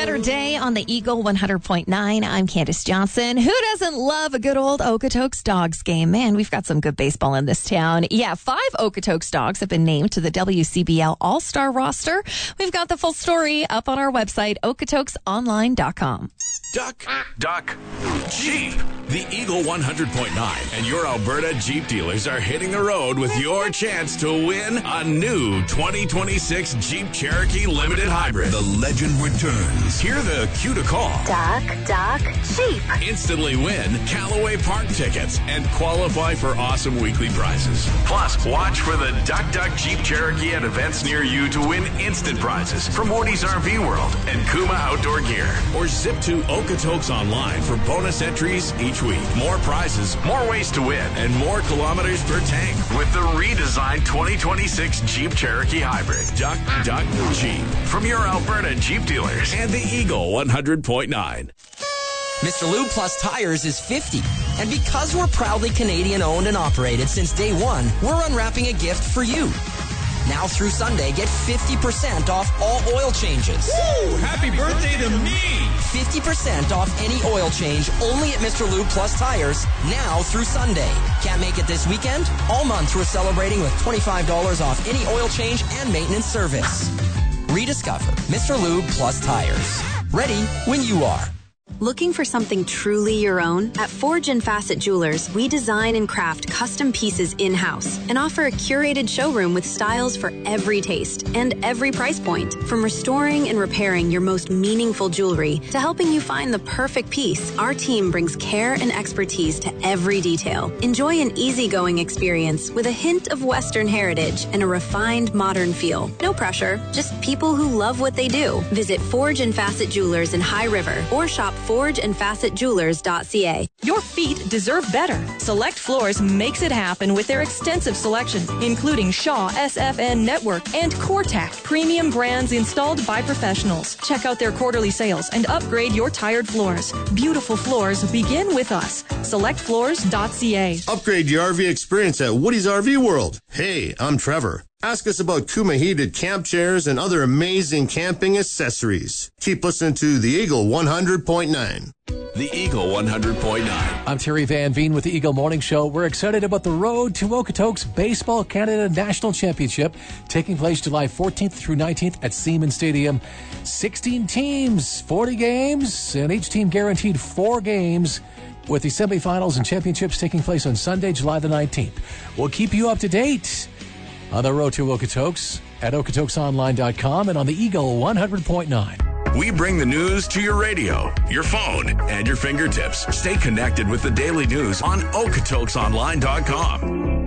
Better Day on the Eagle 100.9. I'm Candace Johnson. Who doesn't love a good old Okotoks Dogs game? Man, we've got some good baseball in this town. Yeah, 5 Okotoks Dogs have been named to the WCBL All-Star roster. We've got the full story up on our website, okotosonline.com. Duck, Jeep. The Eagle 100.9 and your Alberta Jeep dealers are hitting the road with your chance to win a new 2026 Jeep Cherokee Limited Hybrid. The legend returns. Hear the cue to call. Duck, Jeep. Instantly win Callaway Park tickets and qualify for awesome weekly prizes. Plus, watch for the Duck Jeep Cherokee at events near you to win instant prizes from Woody's RV World and Kuma Outdoor Gear. Or zip to Okotoks Online for bonus entries each week. More prizes, more ways to win, and more kilometers per tank with the redesigned 2026 Jeep Cherokee Hybrid. Duck Jeep. From your Alberta Jeep dealers and the Eagle 100.9. Mr. Lube Plus Tires is 50. And because we're proudly Canadian owned and operated since day one, we're unwrapping a gift for you. Now through Sunday, get 50% off all oil changes. Woo! Happy birthday to me! 50% off any oil change only at Mr. Lube Plus Tires, now through Sunday. Can't make it this weekend? All month we're celebrating with $25 off any oil change and maintenance service. Rediscover Mr. Lube Plus Tires. Ready when you are. Looking for something truly your own? At Forge and Facet Jewelers, we design and craft custom pieces in-house and offer a curated showroom with styles for every taste and every price point. From restoring and repairing your most meaningful jewelry to helping you find the perfect piece, our team brings care and expertise to every detail. Enjoy an easygoing experience with a hint of Western heritage and a refined modern feel. No pressure, just people who love what they do. Visit Forge and Facet Jewelers in High River or shop forgeandfacetjewelers.ca. Your feet deserve better. Select Floors makes it happen with their extensive selection, including Shaw, SFN Network, and CoreTac, premium brands installed by professionals. Check out their quarterly sales and upgrade your tired floors. Beautiful floors begin with us. SelectFloors.ca. Upgrade your RV experience at Woody's RV World. Hey, I'm Trevor. Ask us about Kuma heated camp chairs and other amazing camping accessories. Keep listening to the Eagle 100.9. The Eagle 100.9. I'm Terry Van Veen with the Eagle Morning Show. We're excited about the road to Okotoks Baseball Canada National Championship taking place July 14th through 19th at Siemens Stadium. 16 teams, 40 games, and each team guaranteed 4 games, with the semifinals and championships taking place on Sunday, July the 19th. We'll keep you up to date on the road to Okotoks at okotosonline.com and on the Eagle 100.9. We bring the news to your radio, your phone, and your fingertips. Stay connected with the daily news on okotosonline.com.